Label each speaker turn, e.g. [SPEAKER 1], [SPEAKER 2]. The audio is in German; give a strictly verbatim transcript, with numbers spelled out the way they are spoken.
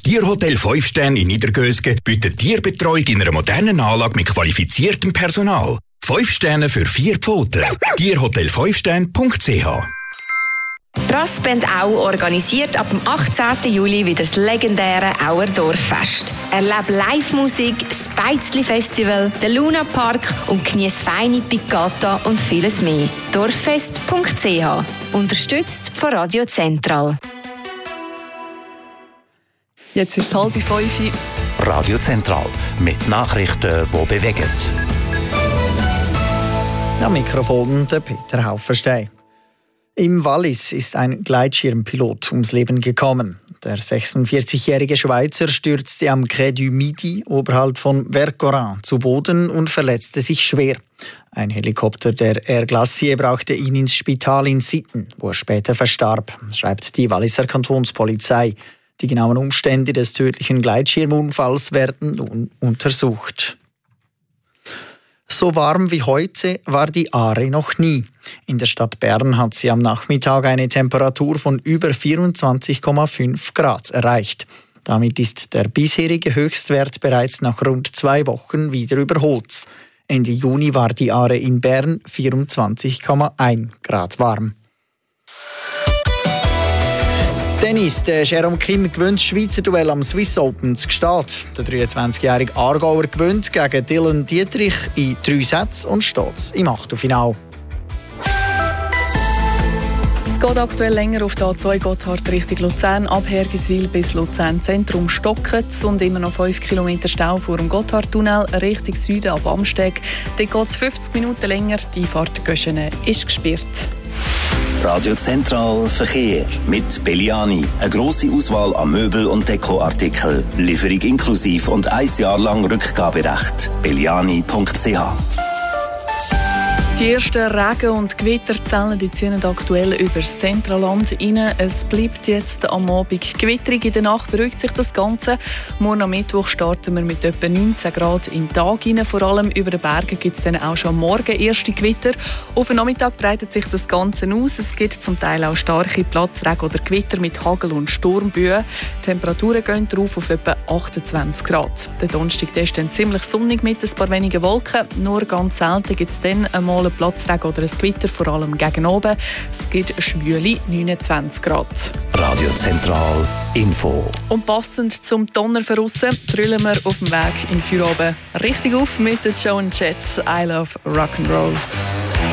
[SPEAKER 1] Tierhotel fünf Sterne in Niedergösgen bietet Tierbetreuung in einer modernen Anlage mit qualifiziertem Personal. fünf Sterne für vier Pfoten. tierhotel fünf sterne punkt c h.
[SPEAKER 2] Brassband Au organisiert ab dem achtzehnten Juli wieder das legendäre Auer Dorffest. Erlebe Live-Musik, das Beizli-Festival, den Luna Park und genieße feine Piccata und vieles mehr. dorffest punkt c h. Unterstützt von Radio Zentral.
[SPEAKER 3] Jetzt ist es halb fünf.
[SPEAKER 4] Radio Zentral mit Nachrichten, die bewegen.
[SPEAKER 5] Am Mikrofon der Peter Hauferstein. Im Wallis ist ein Gleitschirmpilot ums Leben gekommen. Der sechsundvierzigjährige Schweizer stürzte am Quai du Midi oberhalb von Vercorin zu Boden und verletzte sich schwer. Ein Helikopter der Air Glacier brachte ihn ins Spital in Sitten, wo er später verstarb, schreibt die Walliser Kantonspolizei. Die genauen Umstände des tödlichen Gleitschirmunfalls werden nun untersucht. So warm wie heute war die Aare noch nie. In der Stadt Bern hat sie am Nachmittag eine Temperatur von über vierundzwanzig Komma fünf Grad erreicht. Damit ist der bisherige Höchstwert bereits nach rund zwei Wochen wieder überholt. Ende Juni war die Aare in Bern vierundzwanzig Komma eins Grad warm. Tennis. Der Jerome Kim gewinnt das Schweizer Duell am Swiss Open zu Gstaad. Der dreiundzwanzigjährige Aargauer gewinnt gegen Dylan Dietrich in drei Sätzen und steht im Achtelfinale.
[SPEAKER 3] Es geht aktuell länger auf der A zwei Gotthard Richtung Luzern, ab Hergiswil bis Luzern Zentrum stocken und immer noch fünf Kilometer Stau vor dem Gotthardtunnel Richtung Süden ab Amsteg. Dort geht es fünfzig Minuten länger, die Fahrt Göschene ist gesperrt.
[SPEAKER 6] Radio Zentral Verkehr mit Belliani. Eine grosse Auswahl an Möbel- und Dekoartikeln. Lieferung inklusive und ein Jahr lang Rückgaberecht. belliani punkt c h.
[SPEAKER 3] Die ersten Regen- und Gewitterzellen die ziehen aktuell über das Zentralland rein. Es bleibt jetzt am Abend gewitterig. In der Nacht beruhigt sich das Ganze. Morgen am Mittwoch starten wir mit etwa neunzehn Grad in den Tag rein. Vor allem über den Bergen gibt es dann auch schon morgen erste Gewitter. Auf den Nachmittag breitet sich das Ganze aus. Es gibt zum Teil auch starke Platzregen oder Gewitter mit Hagel- und Sturmböen. Die Temperaturen gehen drauf auf etwa achtundzwanzig Grad. Der Donnerstag ist dann ziemlich sonnig mit ein paar wenigen Wolken. Nur ganz selten gibt es dann einmal Platzregen oder ein Gewitter, vor allem gegen oben. Es gibt schwüle neunundzwanzig Grad.
[SPEAKER 4] Radio Zentral Info.
[SPEAKER 3] Und passend zum Donner verrissen, brüllen wir auf dem Weg in Feierabend richtig auf mit den Joan Jett. I love Rock'n'Roll.